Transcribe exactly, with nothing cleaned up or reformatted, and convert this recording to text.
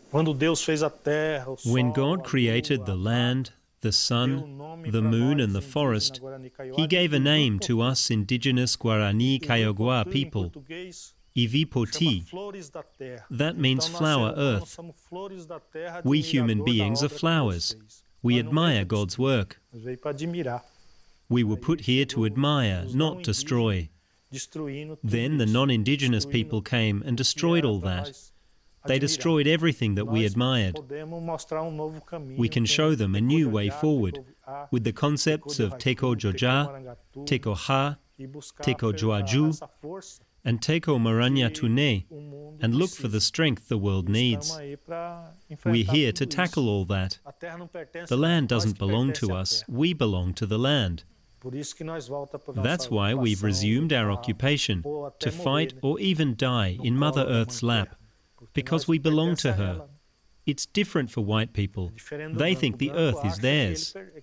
When God created the land, the sun, the moon and the forest, He gave a name to us indigenous Guarani Kaiowá people, Ivipoti. That means flower earth. We human beings are flowers. We admire God's work. We were put here to admire, not destroy. Then the non-indigenous people came and destroyed all that. They destroyed everything that we admired. We can show them a new way forward with the concepts of Teko Joja, Teko Ha, Teko Joaju, and Teko Maranya Tune, and look for the strength the world needs. We're here to tackle all that. The land doesn't belong to us, we belong to the land. That's why we've resumed our occupation, to fight or even die in Mother Earth's lap, because we belong to her. It's different for white people. They think the earth is theirs.